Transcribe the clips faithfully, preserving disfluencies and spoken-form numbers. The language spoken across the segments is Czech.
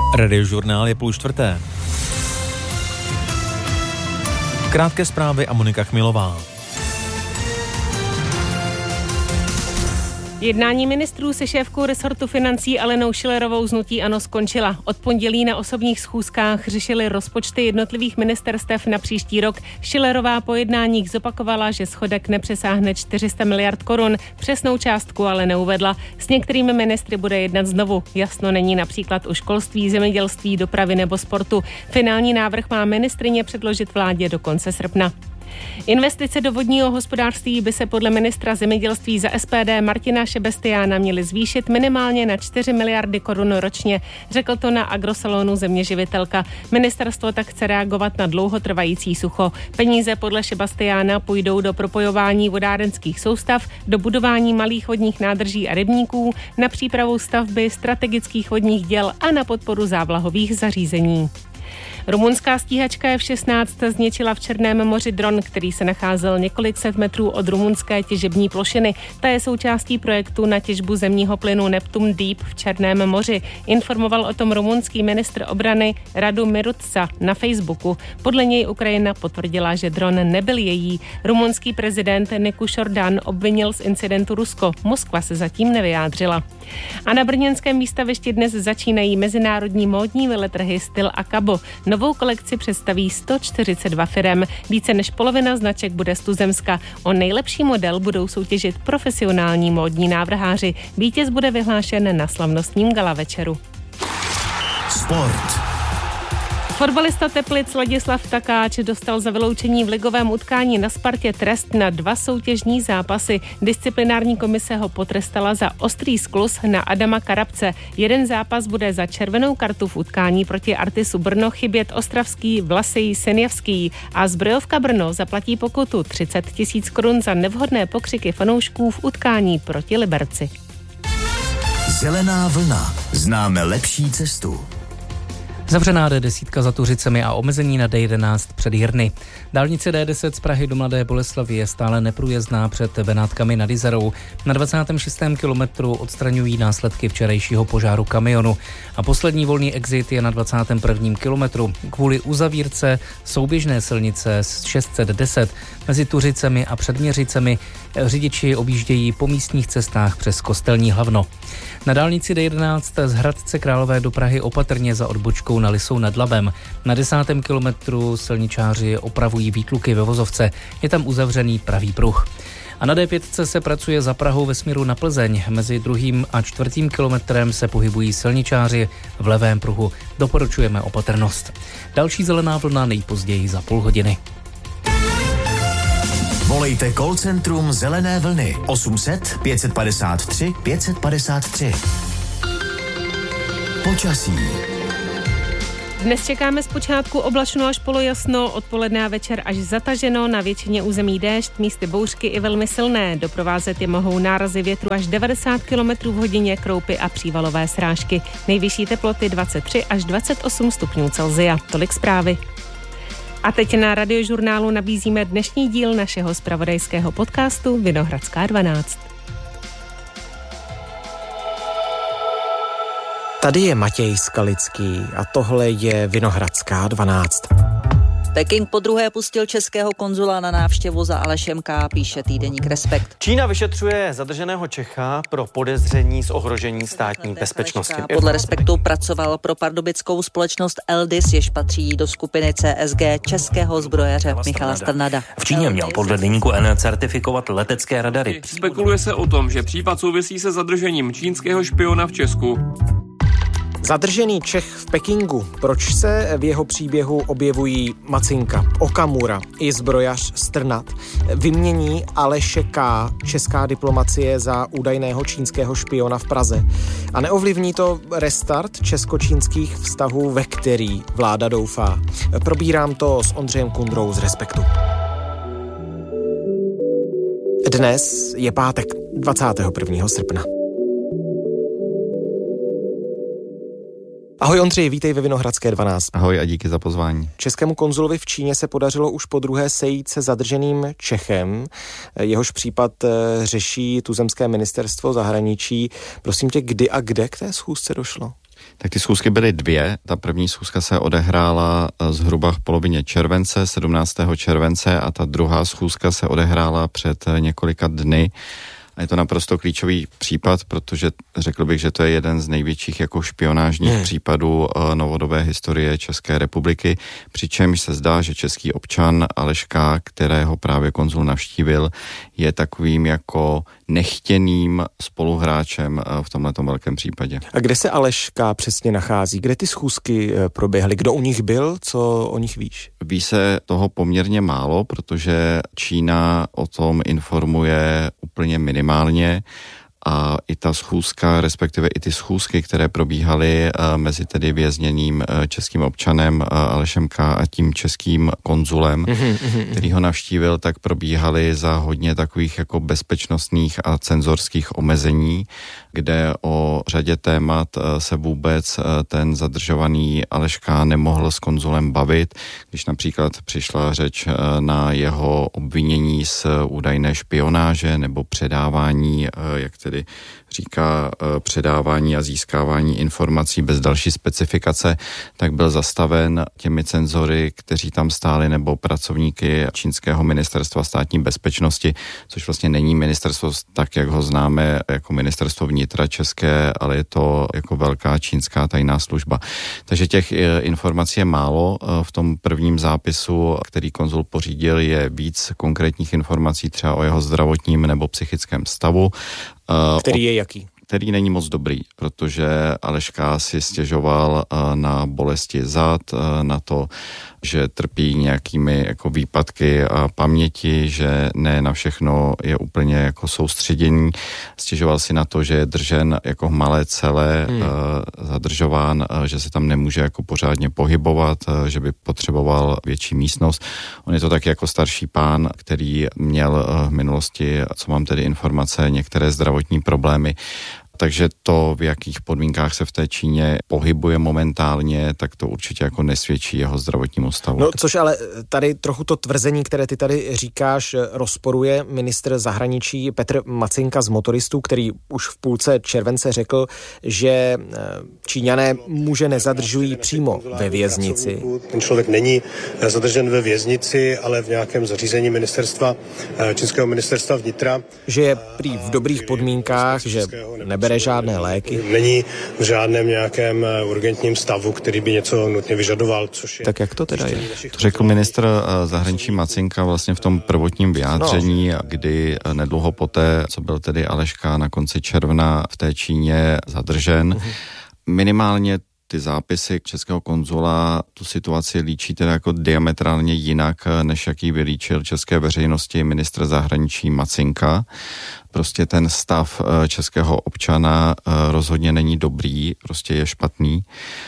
Radiožurnál je půl čtvrté. Krátké zprávy a Monika Chmilová. Jednání ministrů se šéfkou resortu financí Alenou Schillerovou z hnutí ANO skončila. Od pondělí na osobních schůzkách řešili rozpočty jednotlivých ministerstev na příští rok. Schillerová po jednáních zopakovala, že schodek nepřesáhne čtyři sta miliard korun. Přesnou částku ale neuvedla. S některými ministry bude jednat znovu. Jasno není například u školství, zemědělství, dopravy nebo sportu. Finální návrh má ministryně předložit vládě do konce srpna. Investice do vodního hospodářství by se podle ministra zemědělství za S P D Martina Šebestiána měly zvýšit minimálně na čtyři miliardy korun ročně. Řekl to na agrosalonu Zeměživitelka. Ministerstvo tak chce reagovat na dlouhotrvající sucho. Peníze podle Šebestiána půjdou do propojování vodárenských soustav, do budování malých vodních nádrží a rybníků, na přípravu stavby strategických vodních děl a na podporu závlahových zařízení. Rumunská stíhačka F šestnáct zničila v Černém moři dron, který se nacházel několik set metrů od rumunské těžební plošiny. Ta je součástí projektu na těžbu zemního plynu Neptun Deep v Černém moři. Informoval o tom rumunský ministr obrany Radu Miruca na Facebooku. Podle něj Ukrajina potvrdila, že dron nebyl její. Rumunský prezident Nikuš Ordan obvinil z incidentu Rusko. Moskva se zatím nevyjádřila. A na brněnském výstavišti dnes začínají mezinárodní módní veletrhy Styl a Kabo. Novou kolekci představí sto čtyřicet dva firem. Více než polovina značek bude z tuzemska. O nejlepší model budou soutěžit profesionální módní návrháři. Vítěz bude vyhlášen na slavnostním gala večeru. Sport. Fotbalista Teplic Ladislav Takáč dostal za vyloučení v ligovém utkání na Spartě trest na dva soutěžní zápasy. Disciplinární komise ho potrestala za ostrý skluz na Adama Karabce. Jeden zápas bude za červenou kartu v utkání proti Artisu Brno chybět Ostravský, Vlasej, Senjavský a Zbrojovka Brno zaplatí pokutu třicet tisíc korun za nevhodné pokřiky fanoušků v utkání proti Liberci. Zelená vlna. Známe lepší cestu. Zavřená D deset za Tuřicemi a omezení na D jedenáct před Jirny. Dálnice D deset z Prahy do Mladé Boleslavi je stále neprůjezdná před Benátkami nad Jizerou. Na dvacátém šestém kilometru odstraňují následky včerejšího požáru kamionu. A poslední volný exit je na dvacátém prvním kilometru. Kvůli uzavírce souběžné silnice šest set deset mezi Tuřicemi a Předměřicemi řidiči objíždějí po místních cestách přes Kostelní Hlavno. Na dálnici D jedenáct z Hradce Králové do Prahy opatrně za odbočkou na Lisou nad Labem. Na desátém kilometru silničáři opravují výtluky ve vozovce. Je tam uzavřený pravý pruh. A na D pět se pracuje za Prahou ve směru na Plzeň. Mezi druhým a čtvrtým kilometrem se pohybují silničáři v levém pruhu. Doporučujeme opatrnost. Další zelená vlna nejpozději za půl hodiny. Volejte call centrum Zelené vlny osm set pět padesát tři pět padesát tři. Počasí. Dnes čekáme zpočátku oblačno až polojasno, odpoledne a večer až zataženo, na většině území déšť, místy bouřky i velmi silné. Doprovázet je mohou nárazy větru až devadesát kilometrů v hodině, kroupy a přívalové srážky. Nejvyšší teploty dvacet tři až dvacet osm stupňů Celsia. Tolik zprávy. A teď na Radiožurnálu nabízíme dnešní díl našeho zpravodajského podcastu Vinohradská dvanáct. Tady je Matěj Skalický a tohle je Vinohradská dvanáct. Peking podruhé pustil českého konzula na návštěvu za Alešem K., píše týdeník Respekt. Čína vyšetřuje zadrženého Čecha pro podezření z ohrožení státní bezpečnosti. Podle Respektu pracoval pro pardubickou společnost Eldis, jež patří do skupiny C S G českého zbrojaře Michala Strnada. V Číně měl podle deníku N certifikovat letecké radary. Spekuluje se o tom, že případ souvisí se zadržením čínského špiona v Česku. Zadržený Čech v Pekingu. Proč se v jeho příběhu objevují Macinka, Okamura i zbrojař Strnad? Vymění Aleše K. česká diplomacie za údajného čínského špiona v Praze. A neovlivní to restart česko-čínských vztahů, ve který vláda doufá. Probírám to s Ondřejem Kundrou z Respektu. Dnes je pátek dvacátého prvního srpna. Ahoj Ondřej, vítej ve Vinohradské dvanáct. Ahoj a díky za pozvání. Českému konzulovi v Číně se podařilo už podruhé sejít se zadrženým Čechem. Jehož případ řeší tuzemské ministerstvo zahraničí. Prosím tě, kdy a kde k té schůzce došlo? Tak ty schůzky byly dvě. Ta první schůzka se odehrála zhruba v polovině července, sedmnáctého července, a ta druhá schůzka se odehrála před několika dny. A je to naprosto klíčový případ, protože řekl bych, že to je jeden z největších jako špionážních hmm. případů novodobé historie České republiky, přičemž se zdá, že český občan Aleš K., kterého právě konzul navštívil, je takovým jako nechtěným spoluhráčem v tomhletom velkém případě. A kde se Aleš K. přesně nachází? Kde ty schůzky proběhly? Kdo u nich byl? Co o nich víš? Ví se toho poměrně málo, protože Čína o tom informuje úplně minimálně. A i ta schůzka, respektive i ty schůzky, které probíhaly mezi tedy vězněným českým občanem Alešem K. a tím českým konzulem, který ho navštívil, tak probíhaly za hodně takových jako bezpečnostních a cenzorských omezení, kde o řadě témat se vůbec ten zadržovaný Aleš K. nemohl s konzulem bavit, když například přišla řeč na jeho obvinění z údajné špionáže nebo předávání, jak tedy říká, předávání a získávání informací bez další specifikace, tak byl zastaven těmi cenzory, kteří tam stáli, nebo pracovníky čínského ministerstva státní bezpečnosti, což vlastně není ministerstvo tak, jak ho známe jako ministerstvo vnitra české, ale je to jako velká čínská tajná služba. Takže těch informací je málo. V tom prvním zápisu, který konzul pořídil, je víc konkrétních informací třeba o jeho zdravotním nebo psychickém stavu. Který je jaký? Který není moc dobrý, protože Aleš K. si stěžoval na bolesti zad, na to, že trpí nějakými jako výpadky a paměti, že ne na všechno je úplně jako soustředění. Stěžoval si na to, že je držen jako v malé cele, hmm. zadržován, že se tam nemůže jako pořádně pohybovat, že by potřeboval větší místnost. On je to taky jako starší pán, který měl v minulosti, co mám tedy informace, některé zdravotní problémy. Takže to, v jakých podmínkách se v té Číně pohybuje momentálně, tak to určitě jako nesvědčí jeho zdravotnímu stavu. No, což ale tady trochu to tvrzení, které ty tady říkáš, rozporuje ministr zahraničí Petr Macinka z Motoristů, který už v půlce července řekl, že Číňané muže nezadržují přímo ve věznici. Ten člověk není zadržen ve věznici, ale v nějakém zařízení ministerstva, čínského ministerstva vnitra. Že je prý v dobrých podmínkách, že nebere žádné léky. Není v žádném nějakém urgentním stavu, který by něco nutně vyžadoval, což je... Tak jak to teda je? To řekl ministr zahraničí Macinka vlastně v tom prvotním vyjádření, no. kdy nedlouho poté, co byl tedy Aleš K. na konci června v té Číně zadržen, uh-huh. minimálně ty zápisy českého konzula tu situaci líčí teda jako diametrálně jinak, než jaký vylíčil české veřejnosti ministr zahraničí Macinka. Prostě ten stav českého občana rozhodně není dobrý, prostě je špatný.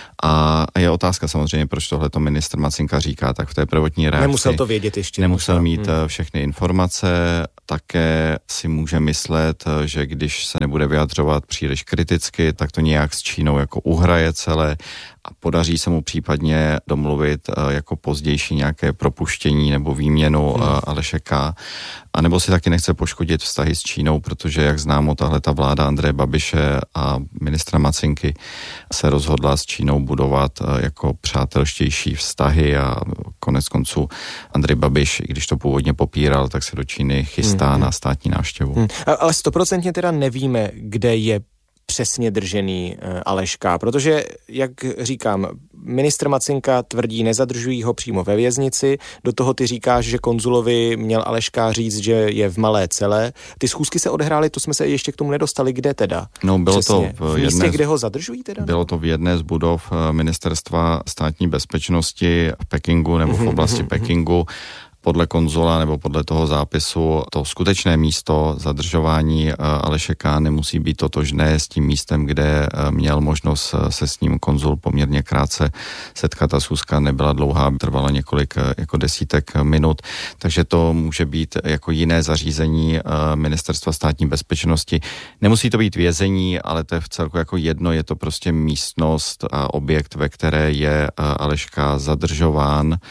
A je otázka samozřejmě, proč tohleto ministr Macinka říká, tak v té prvotní reakci... Nemusel to vědět ještě. Nemusel mít hmm. všechny informace, také si může myslet, že když se nebude vyjadřovat příliš kriticky, tak to nějak s Čínou jako uhraje celé a podaří se mu případně domluvit jako pozdější nějaké propuštění nebo výměnu hmm. Aleše K. A nebo si taky nechce poškodit vztahy s Čínou, protože jak známo, tahle ta vláda Andreje Babiše a ministra Macinky se rozhodla s Čínou budovat jako přátelštější vztahy a konec konců Andrej Babiš, i když to původně popíral, tak se do Číny chystá hmm. na státní návštěvu. Hmm. Ale stoprocentně teda nevíme, kde je přesně držený Aleš K., protože, jak říkám, ministr Macinka tvrdí, nezadržují ho přímo ve věznici, do toho ty říkáš, že konzulovi měl Aleš K. říct, že je v malé cele. Ty schůzky se odehrály, to jsme se ještě k tomu nedostali, kde teda? No, bylo přesně. to v, v místě, jedné, kde ho zadržují teda? Bylo to v jedné z budov ministerstva státní bezpečnosti v Pekingu nebo v oblasti Pekingu. Podle konzula nebo podle toho zápisu to skutečné místo zadržování Aleše K. nemusí být totožné s tím místem, kde měl možnost se s ním konzul poměrně krátce setkat. Ta schůzka nebyla dlouhá, trvala několik jako desítek minut, takže to může být jako jiné zařízení ministerstva státní bezpečnosti. Nemusí to být vězení, ale to je v celku jako jedno, je to prostě místnost a objekt, ve které je Aleš K. zadržován.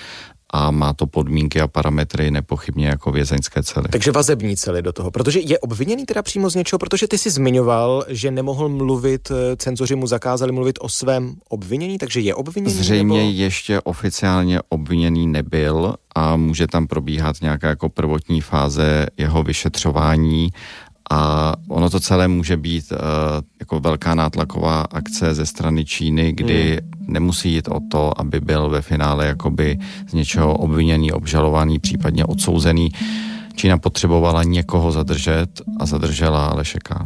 a má to podmínky a parametry nepochybně jako vězeňské cely. Takže vazební cely do toho, protože je obviněný teda přímo z něčeho, protože ty jsi zmiňoval, že nemohl mluvit, cenzoři mu zakázali mluvit o svém obvinění, takže je obviněný? Zřejmě nebo... ještě oficiálně obviněný nebyl a může tam probíhat nějaká jako prvotní fáze jeho vyšetřování. A ono to celé může být uh, jako velká nátlaková akce ze strany Číny, kdy hmm. nemusí jít o to, aby byl ve finále jakoby z něčeho obviněný, obžalovaný, případně odsouzený. Čína potřebovala někoho zadržet a zadržela Aleše K.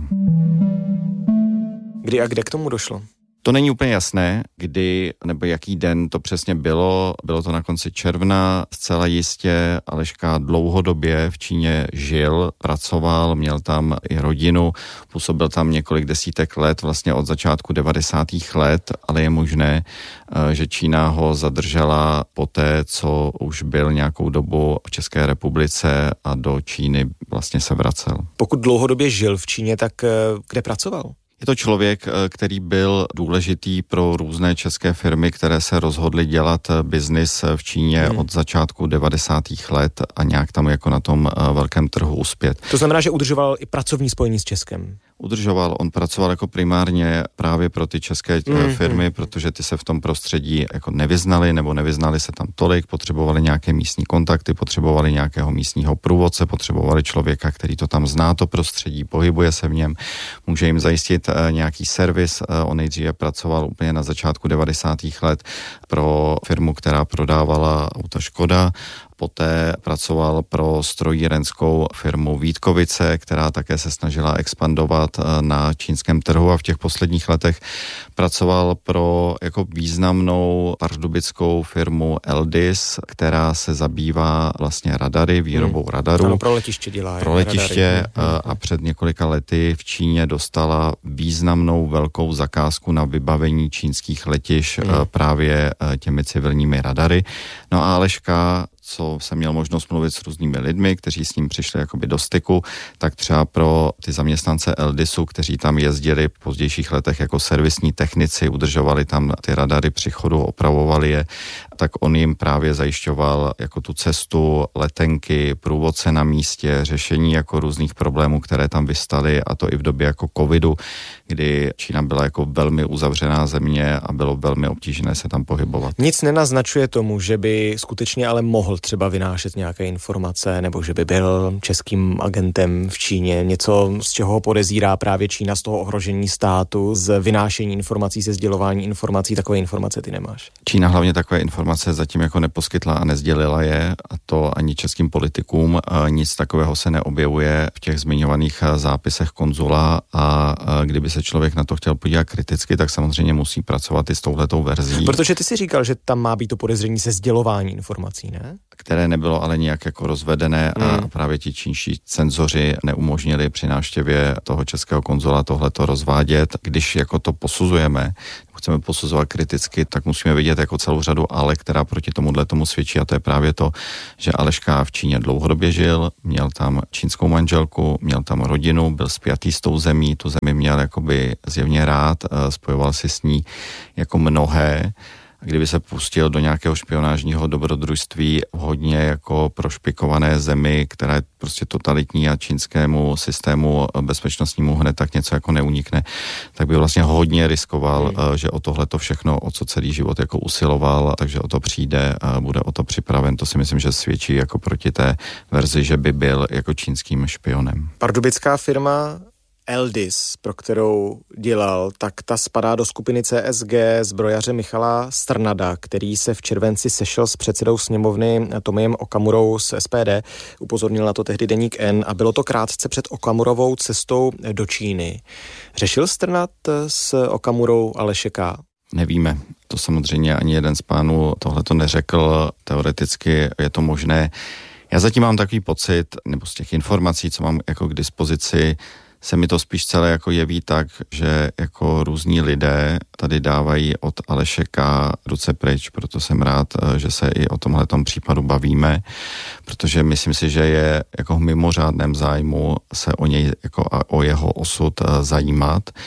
Kdy a kde k tomu došlo? To není úplně jasné, kdy nebo jaký den to přesně bylo. Bylo to na konci června. Zcela jistě Aleš K. dlouhodobě v Číně žil, pracoval, měl tam i rodinu, působil tam několik desítek let, vlastně od začátku devadesátých let, ale je možné, že Čína ho zadržela poté, co už byl nějakou dobu v České republice a do Číny vlastně se vracel. Pokud dlouhodobě žil v Číně, tak kde pracoval? Je to člověk, který byl důležitý pro různé české firmy, které se rozhodly dělat biznis v Číně hmm. od začátku devadesátých let a nějak tam jako na tom velkém trhu uspět. To znamená, že udržoval i pracovní spojení s Českem? Udržoval, on pracoval jako primárně právě pro ty české hmm. firmy, protože ty se v tom prostředí jako nevyznali nebo nevyznali se tam tolik, potřebovali nějaké místní kontakty, potřebovali nějakého místního průvodce, potřebovali člověka, který to tam zná, to prostředí, pohybuje se v něm, může jim zajistit nějaký servis. On nejdříve pracoval úplně na začátku devadesátých let pro firmu, která prodávala auta Škoda. Poté pracoval pro strojírenskou firmu Vítkovice, která také se snažila expandovat na čínském trhu a v těch posledních letech pracoval pro jako významnou pardubickou firmu Eldis, která se zabývá vlastně radary, výrobou hmm. radarů. Ano, pro letiště dělá. Pro letiště radary. A před několika lety v Číně dostala významnou velkou zakázku na vybavení čínských letišť hmm. právě těmi civilními radary. No a Aleš K., co jsem měl možnost mluvit s různými lidmi, kteří s ním přišli jakoby do styku, tak třeba pro ty zaměstnance Eldisu, kteří tam jezdili v pozdějších letech jako servisní technici, udržovali tam ty radary při chodu, opravovali je, tak on jim právě zajišťoval jako tu cestu, letenky, průvodce na místě, řešení jako různých problémů, které tam vystaly, a to i v době jako covidu, kdy Čína byla jako velmi uzavřená země a bylo velmi obtížné se tam pohybovat. Nic nenaznačuje tomu, že by skutečně ale mohl třeba vynášet nějaké informace, nebo že by byl českým agentem v Číně, něco, z čeho ho podezírá právě Čína, z toho ohrožení státu, z vynášení informací, ze sdělování informací. Takové informace ty nemáš? Čína hlavně takové informace zatím jako neposkytla a nezdělila je, a to ani českým politikům. Nic takového se neobjevuje v těch zmiňovaných zápisech konzula, a kdyby se člověk na to chtěl podívat kriticky, tak samozřejmě musí pracovat i s touhletou verzí. Protože ty si říkal, že tam má být to podezření se sdělování informací, ne? Které nebylo ale nějak jako rozvedené hmm. a právě ti čínští cenzoři neumožnili při návštěvě toho českého konzula tohleto rozvádět. Když jako to posuzujeme, chceme posuzovat kriticky, tak musíme vidět jako celou řadu ale, která proti tomuhle tomu svědčí, a to je právě to, že Aleš K. v Číně dlouhodobě žil, měl tam čínskou manželku, měl tam rodinu, byl spjatý s tou zemí, tu zemi měl jakoby zjevně rád, spojoval si s ní jako mnohé. Kdyby se pustil do nějakého špionážního dobrodružství v hodně jako prošpikované zemi, která je prostě totalitní a čínskému systému bezpečnostnímu hned tak něco jako neunikne, tak by vlastně hodně riskoval, hmm. že o tohle to všechno, o co celý život jako usiloval, takže o to přijde, bude o to připraven. To si myslím, že svědčí jako proti té verzi, že by byl jako čínským špionem. Pardubická firma Eldis, pro kterou dělal, tak ta spadá do skupiny C S G zbrojaře Michala Strnada, který se v červenci sešel s předsedou sněmovny Tomiem Okamurou z S P D. Upozornil na to tehdy deník N a bylo to krátce před Okamurovou cestou do Číny. Řešil Strnad s Okamurou Aleše K.? Nevíme. To samozřejmě ani jeden z pánů tohle to neřekl. Teoreticky je to možné. Já zatím mám takový pocit, nebo z těch informací, co mám jako k dispozici, se mi to spíš celé jako jeví tak, že jako různí lidé tady dávají od Aleše K. ruce pryč, proto jsem rád, že se i o tomhletom případu bavíme, protože myslím si, že je jako v mimořádném zájmu se o něj, jako o jeho osud zajímat.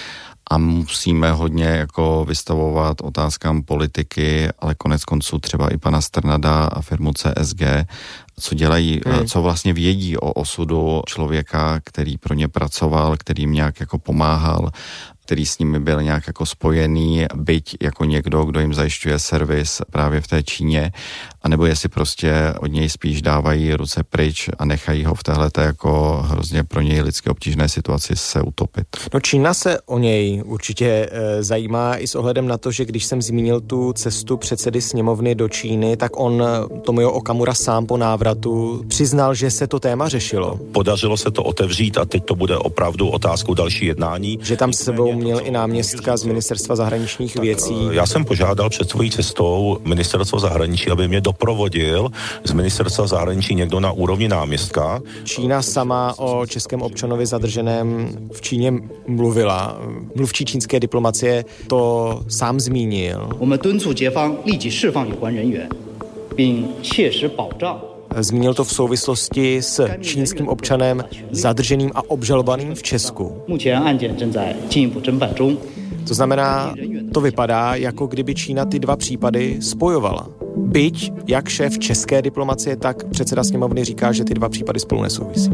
a musíme hodně jako vystavovat otázkám politiky, ale konec konců třeba i pana Strnada a firmu C S G, co dělají, hmm. co vlastně vědí o osudu člověka, který pro ně pracoval, který jim nějak jako pomáhal, který s nimi byl nějak jako spojený, byť jako někdo, kdo jim zajišťuje servis právě v té Číně, anebo jestli prostě od něj spíš dávají ruce pryč a nechají ho v téhleté jako hrozně pro něj lidsky obtížné situaci se utopit. No Čína se o něj určitě e, zajímá i s ohledem na to, že když jsem zmínil tu cestu předsedy sněmovny do Číny, tak on, Tomio Okamura sám po návratu přiznal, že se to téma řešilo. Podařilo se to otevřít a teď to bude opravdu otázkou další jednání. Že tam s sebou měl i náměstka z Ministerstva zahraničních tak, věcí. Já jsem požádal před svojí cestou Ministerstvo zahraničí, aby mě doprovodil z Ministerstva zahraničí někdo na úrovni náměstka. Čína sama o českém občanovi zadrženém v Číně mluvila. Mluvčí čínské diplomacie to sám zmínil. Zmínil to v souvislosti s čínským občanem zadrženým a obžalovaným v Česku. To znamená, to vypadá, jako kdyby Čína ty dva případy spojovala. Byť, jak šéf české diplomacie, tak předseda sněmovny říká, že ty dva případy spolu nesouvisí.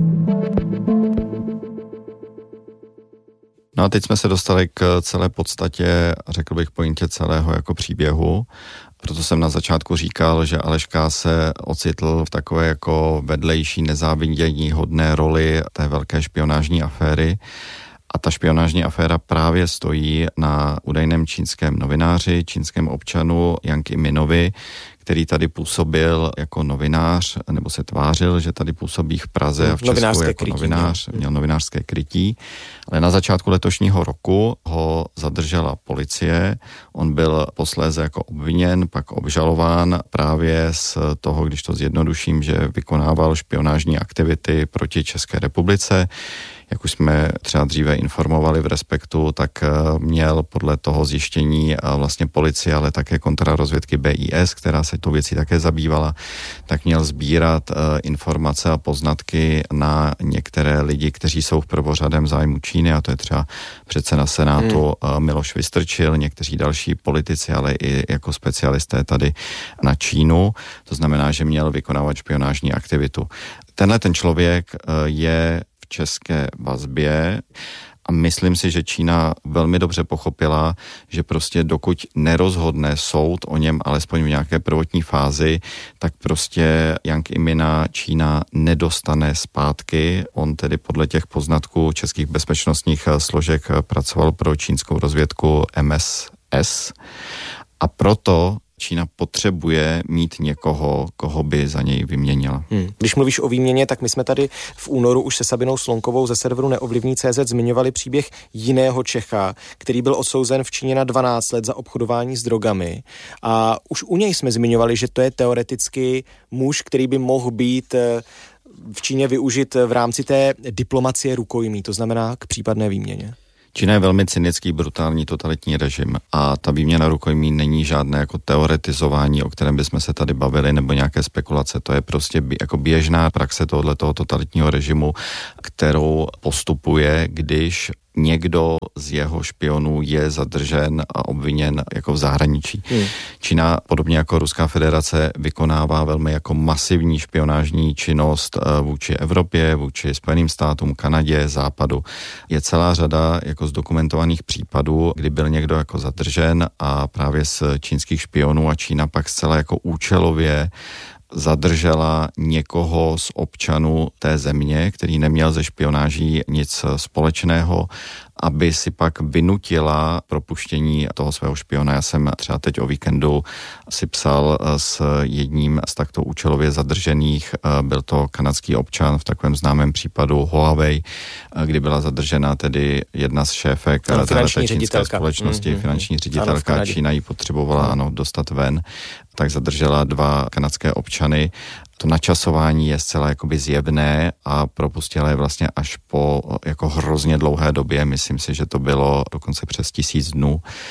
No a teď jsme se dostali k celé podstatě, řekl bych, pointě celého jako příběhu. Proto jsem na začátku říkal, že Aleš K. se ocitl v takové jako vedlejší nezávidění hodné roli té velké špionážní aféry. A ta špionážní aféra právě stojí na údajném čínském novináři, čínském občanu Yang Iminovi, který tady působil jako novinář, nebo se tvářil, že tady působí v Praze a v Česku jako krytí, novinář, měl novinářské krytí. Ale na začátku letošního roku ho zadržela policie, on byl posléze jako obviněn, pak obžalován právě z toho, když to zjednoduším, že vykonával špionážní aktivity proti České republice. Jak už jsme třeba dříve informovali v Respektu, tak měl podle toho zjištění vlastně policie, ale také kontrarozvědky B I S, která se tou věcí také zabývala, tak měl sbírat informace a poznatky na některé lidi, kteří jsou v prvořadém zájmu Číny, a to je třeba předseda Senátu hmm. Miloš Vystrčil, někteří další politici, ale i jako specialisté tady na Čínu. To znamená, že měl vykonávat špionážní aktivitu. Tenhle ten člověk je v české vazbě a myslím si, že Čína velmi dobře pochopila, že prostě dokud nerozhodne soud o něm alespoň v nějaké prvotní fázi, tak prostě Yang Imina Čína nedostane zpátky. On tedy podle těch poznatků českých bezpečnostních složek pracoval pro čínskou rozvědku M S S a proto Čína potřebuje mít někoho, koho by za něj vyměnila. Hmm. Když mluvíš o výměně, tak my jsme tady v únoru už se Sabinou Slonkovou ze serveru neovlivní tečka cé zet zmiňovali příběh jiného Čecha, který byl odsouzen v Číně na dvanáct let za obchodování s drogami. A už u něj jsme zmiňovali, že to je teoreticky muž, který by mohl být v Číně využit v rámci té diplomacie rukojmí, to znamená k případné výměně. Čína je velmi cynický, brutální, totalitní režim a ta výměna rukojmí není žádné jako teoretizování, o kterém bychom se tady bavili, nebo nějaké spekulace. To je prostě jako běžná praxe tohoto totalitního režimu, kterou postupuje, když někdo z jeho špionů je zadržen a obviněn jako v zahraničí. Hmm. Čína, podobně jako Ruská federace, vykonává velmi jako masivní špionážní činnost vůči Evropě, vůči Spojeným státům, Kanadě, Západu. Je celá řada jako zdokumentovaných případů, kdy byl někdo jako zadržen a právě z čínských špionů a Čína pak zcela jako účelově zadržela někoho z občanů té země, který neměl ze špionáží nic společného, aby si pak vynutila propuštění toho svého špiona. Já jsem třeba teď o víkendu si psal s jedním z takto účelově zadržených, byl to kanadský občan v takovém známém případu Huawei, kdy byla zadržena tedy jedna z šéfek této čínské společnosti, mm-hmm. finanční ředitelka, ano, Čína ji potřebovala ano, dostat ven, tak zadržela dva kanadské občany. To načasování je zcela jakoby zjevné a propustila je vlastně až po jako hrozně dlouhé době, myslím si, že to bylo dokonce přes tisíc dnů.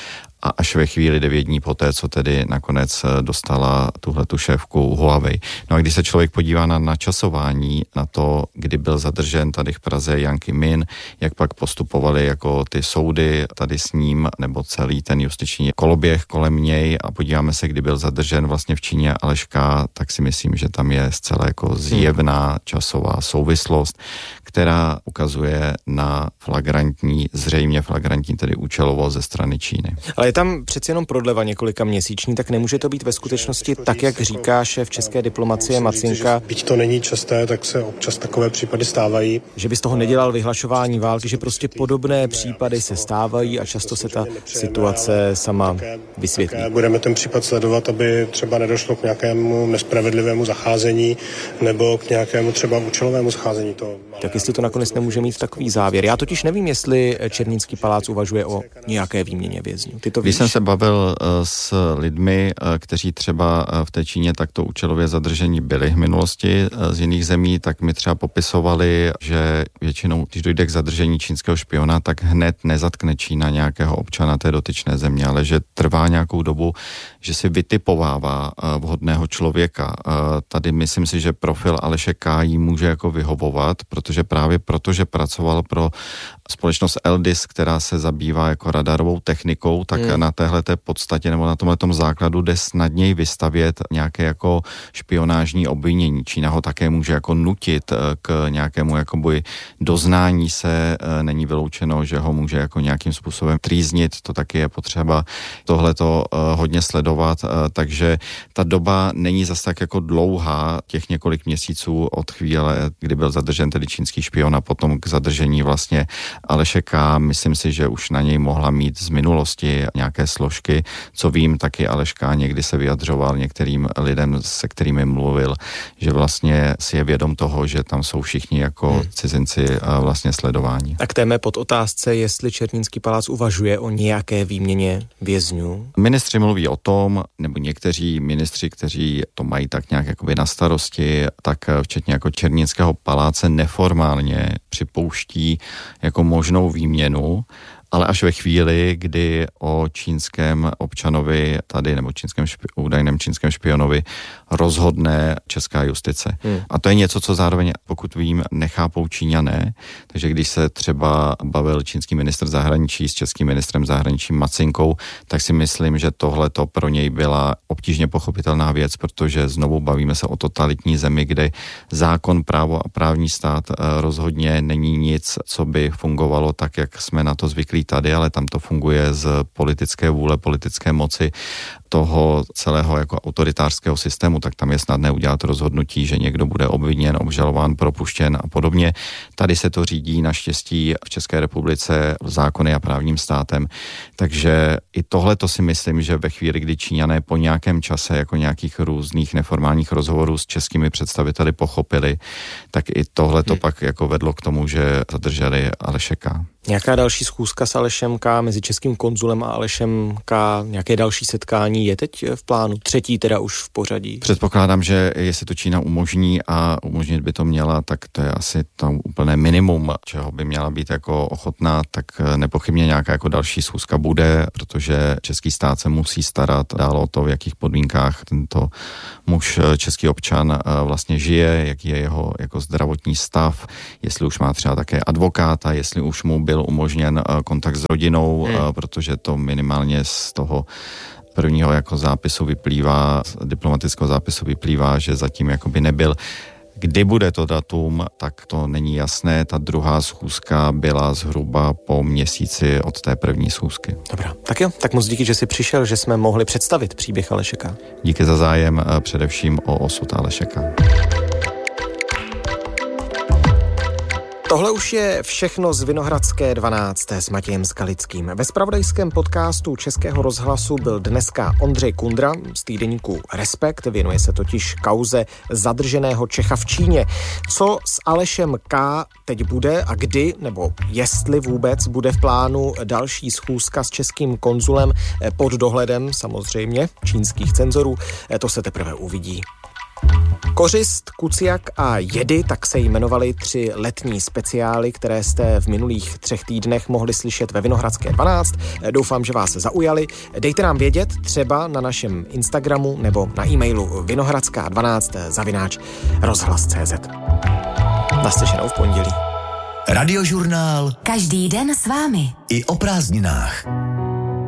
a až ve chvíli devět dní poté, co tedy nakonec dostala tuhletu šéfku Huawei. No a když se člověk podívá na načasování, na to, kdy byl zadržen tady v Praze Jiang Zemin, jak pak postupovali jako ty soudy tady s ním, nebo celý ten justiční koloběh kolem něj a podíváme se, kdy byl zadržen vlastně v Číně Aleš K., tak si myslím, že tam je zcela jako zjevná časová souvislost, která ukazuje na flagrantní, zřejmě flagrantní tedy účelovost ze strany Číny. Ale je tam přeci jenom prodleva několika měsíční, tak nemůže to být ve skutečnosti tak, jak říká šéf české diplomacie Macinka. Byť to není časté, tak se občas takové případy stávají. Že by z toho nedělal vyhlašování války, že prostě podobné případy se stávají a často se ta situace sama vysvětlí. Budeme ten případ sledovat, aby třeba nedošlo k nějakému nespravedlivému zacházení nebo k nějakému třeba účelovému zacházení. To tak jestli to nakonec nemůže mít takový závěr. Já totiž nevím, jestli Černínský palác uvažuje o nějaké výměně vězňů. Ty to víš? Když jsem se bavil s lidmi, kteří třeba v té Číně takto účelově zadržení byli v minulosti z jiných zemí, tak mi třeba popisovali, že většinou, když dojde k zadržení čínského špiona, tak hned nezatkne Čína nějakého občana té dotyčné země, ale že trvá nějakou dobu, že si vytipovává vhodného člověka. Tady myslím si, že profil Aleše K. jí může jako vyhovovat, protože právě proto, že pracoval pro společnost Eldis, která se zabývá jako radarovou technikou, tak hmm. na téhleté podstatě nebo na tomhletom základu jde snadněji vystavět nějaké jako špionážní obvinění. Čína ho také může jako nutit k nějakému jakoby doznání se, není vyloučeno, že ho může jako nějakým způsobem trýznit, to taky je potřeba tohleto hodně sledovat, takže ta doba není zas tak jako dlouhá, těch několik měsíců od chvíle, kdy byl zadržen tedy čínský špion a potom k zadržení vlastně Aleše K. Myslím si, že už na něj mohla mít z minulosti nějaké složky. Co vím, taky Aleš K. někdy se vyjadřoval některým lidem, se kterými mluvil, že vlastně si je vědom toho, že tam jsou všichni jako hmm. cizinci vlastně sledováni. Tak téme pod otázce, jestli Černínský palác uvažuje o nějaké výměně vězňů. Ministři mluví o tom, nebo někteří ministři, kteří to mají tak nějak jakoby na starosti, tak včetně jako Černínského paláce neformálně připouští jako možnou výměnu, ale až ve chvíli, kdy o čínském občanovi tady, nebo čínském špi, údajném čínském špionovi rozhodne česká justice. Hmm. A to je něco, co zároveň, pokud vím, nechápou Číňané. Takže když se třeba bavil čínský ministr zahraničí s českým ministrem zahraničí Macinkou, tak si myslím, že tohle to pro něj byla obtížně pochopitelná věc, protože znovu bavíme se o totalitní zemi, kde zákon, právo a právní stát rozhodně není nic, co by fungovalo tak, jak jsme na to zvyklí tady, ale tam to funguje z politické vůle, politické moci toho celého jako autoritářského systému, tak tam je snadné udělat rozhodnutí, že někdo bude obviněn, obžalován, propuštěn a podobně. Tady se to řídí naštěstí v České republice zákony a právním státem. Takže i tohle to si myslím, že ve chvíli, kdy Číňané po nějakém čase jako nějakých různých neformálních rozhovorů s českými představiteli pochopili, tak i tohle to hmm. pak jako vedlo k tomu, že zadrželi Aleše K. Nějaká další schůzka s Alešem K. mezi českým konzulem a Alešem K. Nějaké další setkání je teď v plánu? Třetí teda už v pořadí. Předpokládám, že jestli to Čína umožní a umožnit by to měla, tak to je asi to úplné minimum, čeho by měla být jako ochotná, tak nepochybně nějaká jako další schůzka bude, protože český stát se musí starat dál o to, v jakých podmínkách tento muž, český občan vlastně žije, jaký je jeho jako zdravotní stav, jestli už má třeba také advokáta, jestli už mu byl umožněn kontakt s rodinou, hmm. protože to minimálně z toho prvního jako zápisu vyplývá, z diplomatického zápisu vyplývá, že zatím jakoby nebyl. Kdy bude to datum, tak to není jasné. Ta druhá schůzka byla zhruba po měsíci od té první schůzky. Dobrá, tak jo, tak moc díky, že jsi přišel, že jsme mohli představit příběh Aleše K. Díky za zájem především o osud Aleše K. Tohle už je všechno z Vinohradské dvanácté s Matějem Skalickým. Ve zpravodajském podcastu Českého rozhlasu byl dneska Ondřej Kundra z týdeníku Respekt, věnuje se totiž kauze zadrženého Čecha v Číně. Co s Alešem K. teď bude a kdy, nebo jestli vůbec bude v plánu další schůzka s českým konzulem pod dohledem samozřejmě čínských cenzorů, to se teprve uvidí. Kořist, Kuciak a Jedy, tak se jmenovaly tři letní speciály, které jste v minulých třech týdnech mohli slyšet ve Vinohradské dvanáct. Doufám, že vás zaujali. Dejte nám vědět třeba na našem Instagramu nebo na e-mailu vinohradská dvanáct zavináč rozhlas tečka cé zet. Naslyšenou v pondělí. Radiožurnál. Každý den s vámi. I o prázdninách.